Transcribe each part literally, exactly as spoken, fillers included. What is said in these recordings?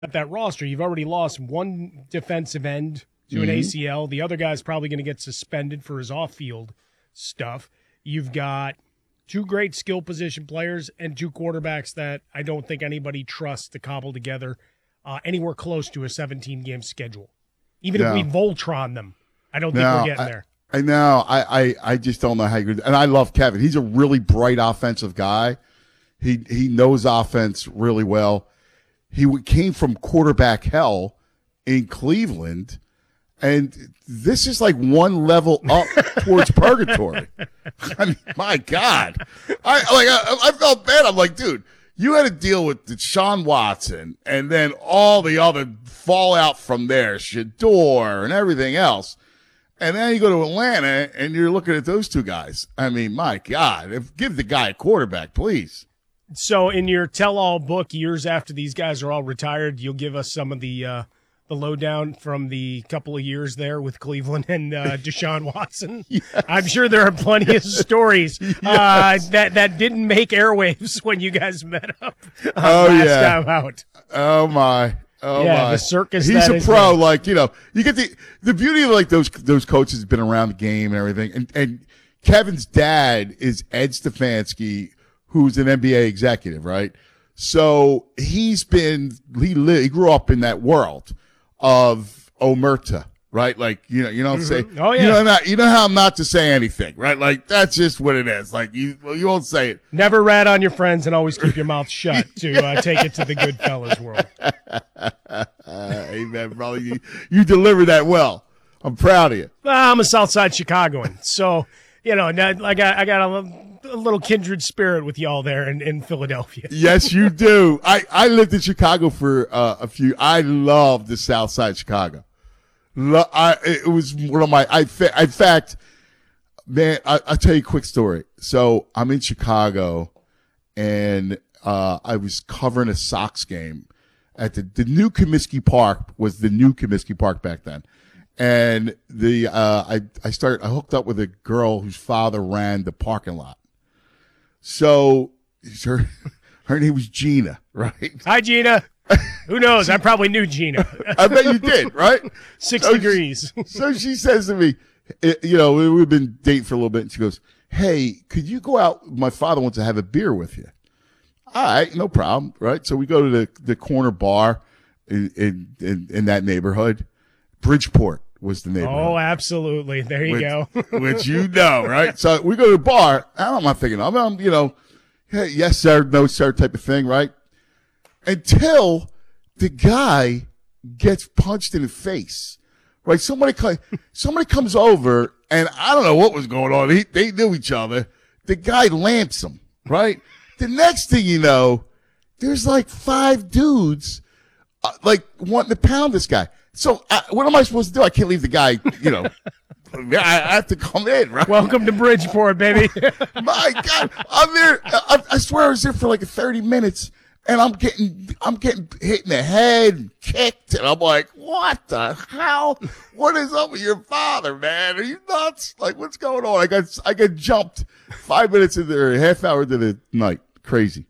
at that roster, you've already lost one defensive end to Mm-hmm. an A C L. The other guy's probably going to get suspended for his off-field stuff. You've got two great skill position players and two quarterbacks that I don't think anybody trusts to cobble together uh, anywhere close to a seventeen-game schedule. Even No. if we Voltron them, I don't think No, we're getting I, there. I know. I, I, I just don't know how you. And I love Kevin. He's a really bright offensive guy. He he knows offense really well. He w- came from quarterback hell in Cleveland, and this is like one level up towards purgatory. I mean, my God, I like I, I felt bad. I'm like, dude, you had to deal with Deshaun Watson, and then all the other fallout from there, Shador, and everything else. And then you go to Atlanta, and you're looking at those two guys. I mean, my God, if, give the guy a quarterback, please. So in your tell-all book, years after these guys are all retired, you'll give us some of the uh, the lowdown from the couple of years there with Cleveland and uh, Deshaun Watson. Yes. I'm sure there are plenty of stories Yes. uh, that, that didn't make airwaves when you guys met up uh, Oh, last yeah. time out. Oh, my. Oh, Yeah, my. the circus He's that a is pro. there. Like, you know, you get the the beauty of, like, those those coaches have been around the game and everything. And, and Kevin's dad is Ed Stefanski, who's an N B A executive, right? So he's been, he li- he grew up in that world of Omerta, right? Like, you know, you don't say, Oh, yeah. you know, not, you know how not to say anything, right? Like, that's just what it is. Like, you, well, you won't say it. Never rat on your friends and always keep your mouth shut to uh, take it to the good fellas world. Uh, amen, brother. You, you deliver that well. I'm proud of you. Well, I'm a Southside Chicagoan, so you know, not- I got I got a, a little kindred spirit with y'all there in, in Philadelphia. Yes, you do. I, I lived in Chicago for uh, a few. I love the South Side Chicago. Lo- I, it was one of my. I, fa- in fact, man, I, I'll tell you a quick story. So I'm in Chicago, and uh, I was covering a Sox game at the the new Comiskey Park was the new Comiskey Park back then. And the uh, I I started I hooked up with a girl whose father ran the parking lot. So her her name was Gina, right? Hi, Gina. Who knows? I probably knew Gina. I bet you did, right? Six So she- degrees. So she says to me, eh, you know, we- we've been dating for a little bit, and she goes, "Hey, could you go out? My father wants to have a beer with you." All right, no problem, right? So we go to the the corner bar in in in, in that neighborhood. Bridgeport was the neighborhood. Oh, absolutely. There you which, go. which you know, right? So we go to the bar. I'm not thinking, I'm, I'm, you know, hey, yes, sir, no, sir, type of thing, right? Until the guy gets punched in the face, right? Somebody, co- somebody comes over, and I don't know what was going on. He, they knew each other. The guy lamps him, right? The next thing you know, there's like five dudes, uh, like wanting to pound this guy. So uh, what am I supposed to do? I can't leave the guy, you know. I, I have to come in, right? Welcome to Bridgeport, baby. My God, I'm there. I, I swear I was there for like thirty minutes, and I'm getting, I'm getting hit in the head, and kicked, and I'm like, what the hell? What is up with your father, man? Are you nuts? Like, what's going on? I got, I got jumped five minutes into there, a half hour into the night. Crazy.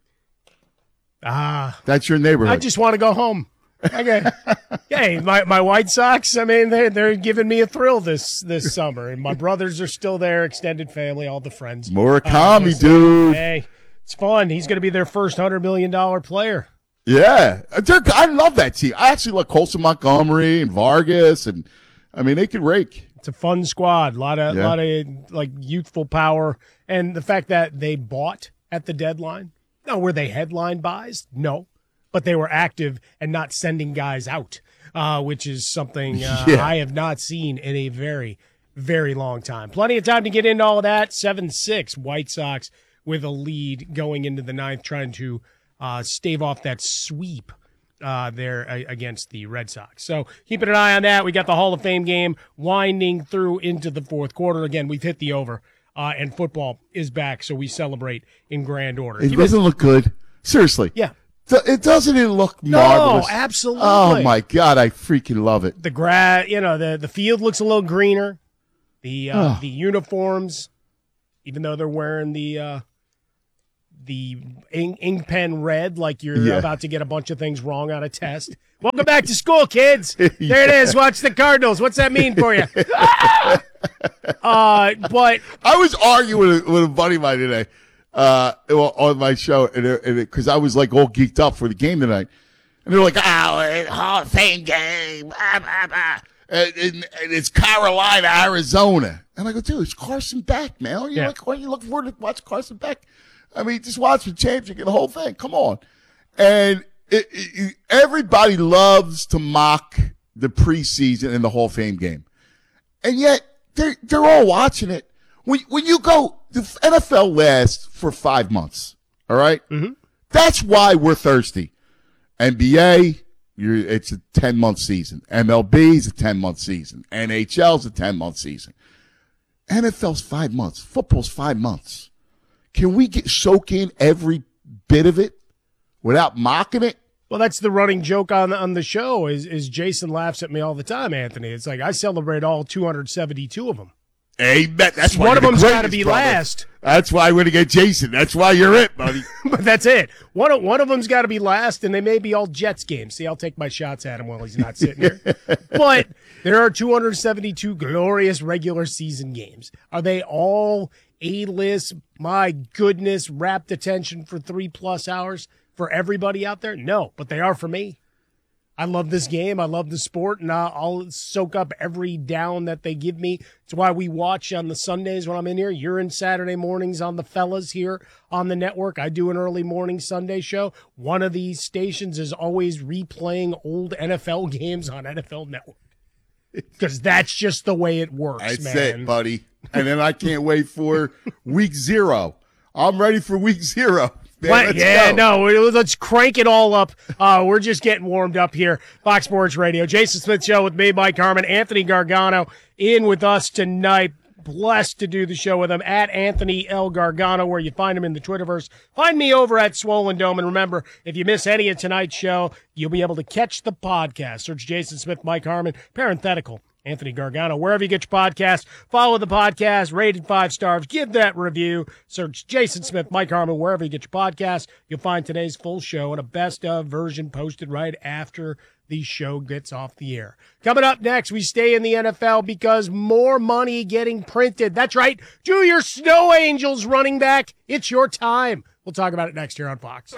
Ah, That's your neighborhood. I just want to go home. Okay. Hey, my, my White Sox, I mean, they're, they're giving me a thrill this, this summer. And my brothers are still there, extended family, all the friends. Murakami, Uh, dude. Hey, it's fun. He's going to be their first one hundred million dollars player. Yeah, They're- I love that team. I actually like Colson Montgomery and Vargas, and I mean they could rake. It's a fun squad. A lot of, Yeah. lot of like youthful power. And the fact that they bought at the deadline. Now, were they headline buys? No. But they were active and not sending guys out, uh, which is something uh, Yeah. I have not seen in a very, very long time. Plenty of time to get into all of that. seven six White Sox with a lead going into the ninth, trying to uh, stave off that sweep uh, there uh, against the Red Sox. So keeping an eye on that. We got the Hall of Fame game winding through into the fourth quarter. Again, we've hit the over, uh, and football is back, so we celebrate in grand order. It Keep it- doesn't look good. Seriously. yeah. Th- It doesn't it look No, marvelous. absolutely. Oh my God, I freaking love it. The gra- you know, the, the field looks a little greener. The uh, Oh. the uniforms, even though they're wearing the uh, the ink, ink pen red, like you're Yeah. about to get a bunch of things wrong on a test. Welcome back to school, kids. There it is. Watch the Cardinals. What's that mean for you? uh, but I was arguing with a, with a buddy of mine today uh, well, on my show, and because I was like all geeked up for the game tonight, and they're like, "Oh, Hall of Fame game, blah, blah, blah. And, and, and it's Carolina, Arizona," and I go, "Dude, it's Carson Beck, man. You Yeah. like when you look forward to watch Carson Beck? I mean, just watch the championship and the whole thing. Come on." And it, it, everybody loves to mock the preseason and the Hall of Fame game, and yet they're they're all watching it. When when you go, the N F L lasts for five months. All right? Mhm. That's why we're thirsty. N B A, you're, it's a ten month season. M L B is a ten month season. N H L is a ten month season. N F L's five months. Football's five months. Can we get soak in every bit of it without mocking it? Well, that's the running joke on on the show. Is is Jason laughs at me all the time, Anthony. It's like I celebrate all two hundred seventy-two of them. Amen. That's why One of you're the them's got to greatest, be brother. last, That's why we're gonna get Jason. That's why you're it, buddy. but that's it. One of one of them's got to be last, and they may be all Jets games. See, I'll take my shots at him while he's not sitting here. But there are two hundred seventy-two glorious regular season games. Are they all A-list? My goodness, rapt attention for three plus hours for everybody out there? No, but they are for me. I love this game. I love the sport, and I'll, I'll soak up every down that they give me. It's why we watch on the Sundays when I'm in here. You're in Saturday mornings on the Fellas here on the network. I do an early morning Sunday show. One of these stations is always replaying old N F L games on N F L Network because that's just the way it works, That's man. it, buddy. And then I can't wait for week zero. I'm ready for week zero. Man, What? let's Yeah, go. no, we- let's crank it all up. Uh, we're just getting warmed up here. Fox Sports Radio. Jason Smith Show with me, Mike Harmon. Anthony Gargano in with us tonight. Blessed to do the show with him at Anthony L. Gargano, where you find him in the Twitterverse. Find me over at Swollen Dome. And remember, if you miss any of tonight's show, you'll be able to catch the podcast. Search Jason Smith, Mike Harmon, parenthetical. Anthony Gargano, wherever you get your podcast. Follow the podcast, rated five stars. Give that review. Search Jason Smith, Mike Harmon, wherever you get your podcast. You'll find today's full show and a best of version posted right after the show gets off the air. Coming up next, we stay in the N F L because more money getting printed. That's right. Do your Snow Angels running back. It's your time. We'll talk about it next here on Fox.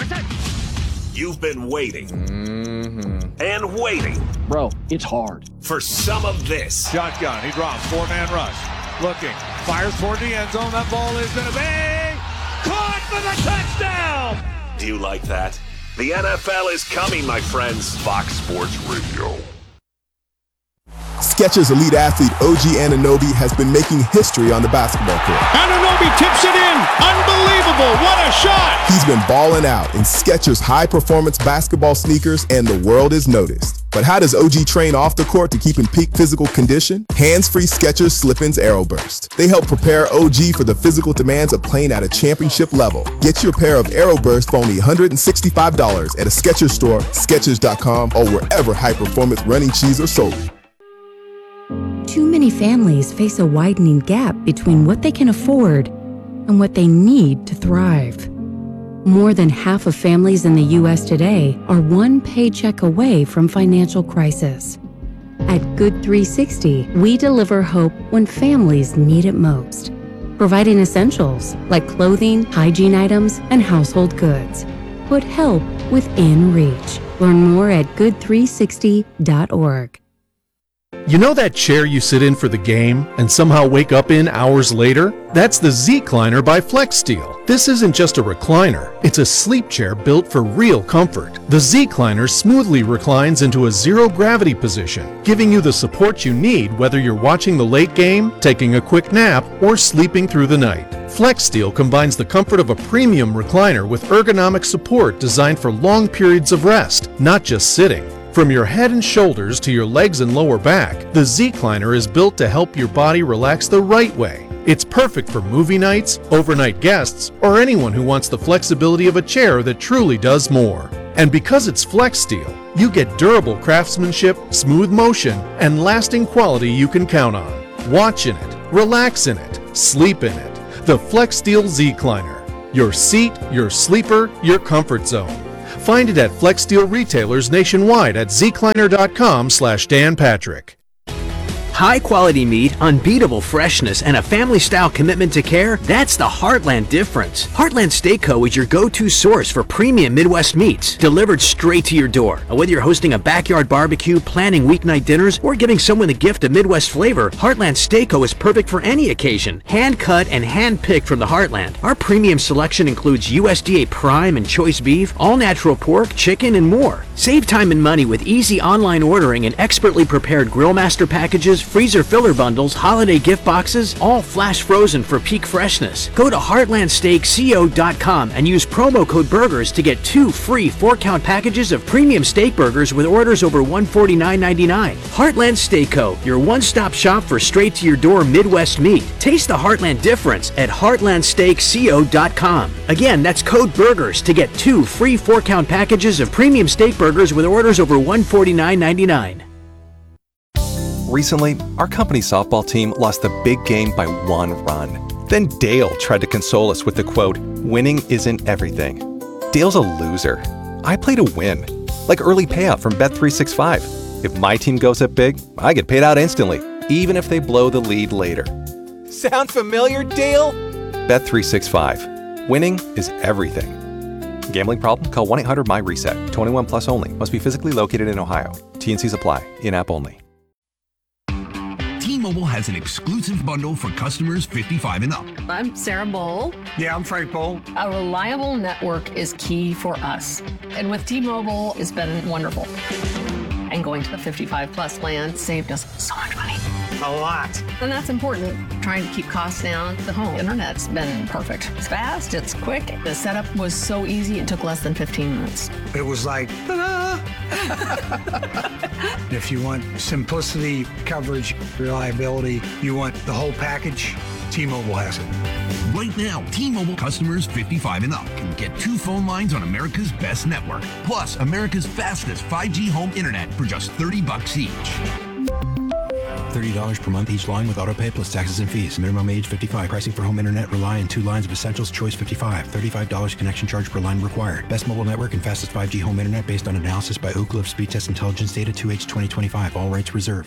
You've been waiting mm-hmm. and waiting. Bro, it's hard. For some of this. Shotgun, he drops, four-man rush. Looking, fires toward the end zone. That ball is going to be caught for the touchdown. Do you like that? The N F L is coming, my friends. Fox Sports Radio. Skechers elite athlete O G Anunoby has been making history on the basketball court. Anunoby tips it in. Unbelievable. What a shot. He's been balling out in Skechers high-performance basketball sneakers, and the world is noticed. But how does O G train off the court to keep in peak physical condition? Hands-free Skechers Slip-ins Aeroburst. They help prepare O G for the physical demands of playing at a championship level. Get your pair of Aeroburst for only one hundred sixty-five dollars at a Skechers store, Skechers dot com, or wherever high-performance running shoes are sold. Too many families face a widening gap between what they can afford and what they need to thrive. More than half of families in the U S today are one paycheck away from financial crisis. At Good three sixty, we deliver hope when families need it most, providing essentials like clothing, hygiene items, and household goods. Put help within reach. Learn more at good three sixty dot org. You know that chair you sit in for the game and somehow wake up in hours later? That's the Z-Cliner by FlexSteel. This isn't just a recliner, it's a sleep chair built for real comfort. The Z-Cliner smoothly reclines into a zero-gravity position, giving you the support you need whether you're watching the late game, taking a quick nap, or sleeping through the night. FlexSteel combines the comfort of a premium recliner with ergonomic support designed for long periods of rest, not just sitting. From your head and shoulders to your legs and lower back, the Z-Cliner is built to help your body relax the right way. It's perfect for movie nights, overnight guests, or anyone who wants the flexibility of a chair that truly does more. And because it's FlexSteel, you get durable craftsmanship, smooth motion, and lasting quality you can count on. Watch in it, relax in it, sleep in it. The FlexSteel Z-Cliner. Your seat, your sleeper, your comfort zone. Find it at FlexSteel retailers nationwide at zecliner.com slash Dan Patrick. High quality meat, unbeatable freshness, and a family style commitment to care, that's the Heartland difference. Heartland Steak Co. is your go-to source for premium Midwest meats, delivered straight to your door. Whether you're hosting a backyard barbecue, planning weeknight dinners, or giving someone a gift of Midwest flavor, Heartland Steak Co. is perfect for any occasion. Hand cut and hand picked from the Heartland. Our premium selection includes U S D A prime and choice beef, all natural pork, chicken, and more. Save time and money with easy online ordering and expertly prepared grill master packages, freezer filler bundles, holiday gift boxes, all flash frozen for peak freshness. Go to heartland steak co dot com and use promo code BURGERS to get two free four-count packages of premium steak burgers with orders over one hundred forty-nine dollars and ninety-nine cents. Heartland Steak Co., your one-stop shop for straight-to-your-door Midwest meat. Taste the Heartland difference at heartland steak co dot com. Again, that's code BURGERS to get two free four-count packages of premium steak burgers with orders over one hundred forty-nine dollars and ninety-nine cents. Recently, our company's softball team lost the big game by one run. Then Dale tried to console us with the quote, "Winning isn't everything." Dale's a loser. I play to win. Like early payout from Bet three sixty-five. If my team goes up big, I get paid out instantly, even if they blow the lead later. Sound familiar, Dale? Bet three sixty-five. Winning is everything. Gambling problem? Call one eight hundred M Y reset. twenty-one plus only. Must be physically located in Ohio. T N Cs apply. In-app only. T-Mobile has an exclusive bundle for customers fifty-five and up. I'm Sarah Bowl. Yeah, I'm Frank Bowl. A reliable network is key for us. And with T-Mobile, it's been wonderful. And going to the fifty-five plus plan saved us so much money. A lot. And that's important. Trying to keep costs down. The home internet's been perfect. It's fast, it's quick. The setup was so easy, it took less than fifteen minutes. It was like, ta-da! If you want simplicity, coverage, reliability, you want the whole package, T-Mobile has it. Right now, T-Mobile customers fifty-five and up can get two phone lines on America's best network, plus America's fastest five G home internet for just thirty bucks each. thirty dollars per month each line with autopay plus taxes and fees. Minimum age fifty-five. Pricing for home internet rely on two lines of Essentials Choice fifty-five. thirty-five dollars connection charge per line required. Best mobile network and fastest five G home internet based on analysis by Oak Cliff Speed Test Intelligence Data two H twenty twenty-five. All rights reserved.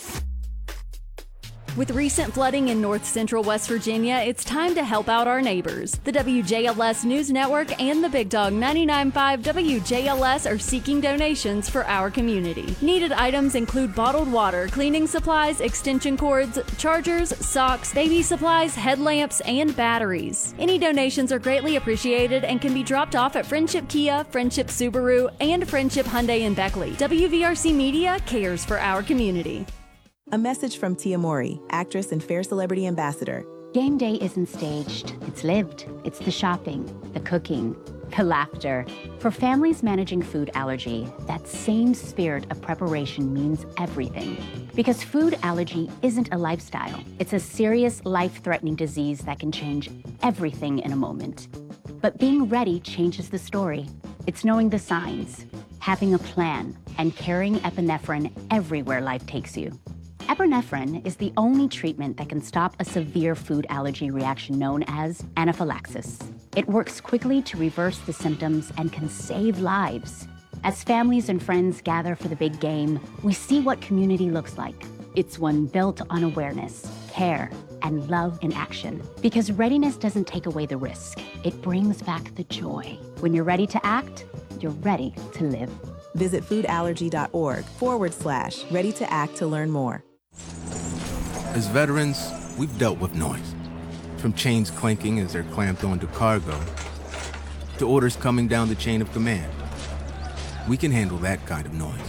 With recent flooding in north central West Virginia, it's time to help out our neighbors. The W J L S News Network and the Big Dog ninety-nine point five W J L S are seeking donations for our community. Needed items include bottled water, cleaning supplies, extension cords, chargers, socks, baby supplies, headlamps, and batteries. Any donations are greatly appreciated and can be dropped off at Friendship Kia, Friendship Subaru, and Friendship Hyundai in Beckley. W V R C Media cares for our community. A message from Tia Mori, actress and Fair Celebrity Ambassador. Game day isn't staged, it's lived. It's the shopping, the cooking, the laughter. For families managing food allergy, that same spirit of preparation means everything. Because food allergy isn't a lifestyle. It's a serious, life-threatening disease that can change everything in a moment. But being ready changes the story. It's knowing the signs, having a plan, and carrying epinephrine everywhere life takes you. Epinephrine is the only treatment that can stop a severe food allergy reaction known as anaphylaxis. It works quickly to reverse the symptoms and can save lives. As families and friends gather for the big game, we see what community looks like. It's one built on awareness, care, and love in action. Because readiness doesn't take away the risk. It brings back the joy. When you're ready to act, you're ready to live. Visit foodallergy.org forward slash ready to act to learn more. As veterans, we've dealt with noise. From chains clanking as they're clamped onto cargo, to orders coming down the chain of command. We can handle that kind of noise.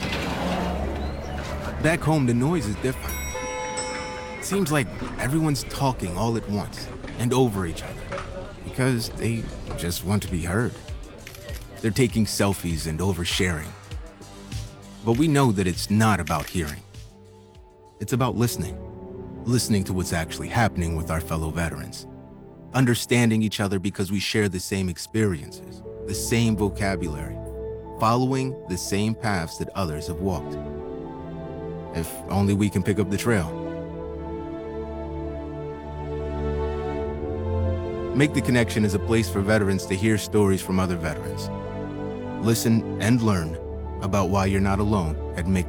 Back home, the noise is different. It seems like everyone's talking all at once and over each other because they just want to be heard. They're taking selfies and oversharing. But we know that it's not about hearing. It's about listening. Listening to what's actually happening with our fellow veterans. Understanding each other because we share the same experiences, the same vocabulary, following the same paths that others have walked. If only we can pick up the trail. Make the Connection is a place for veterans to hear stories from other veterans. Listen and learn about why you're not alone at Make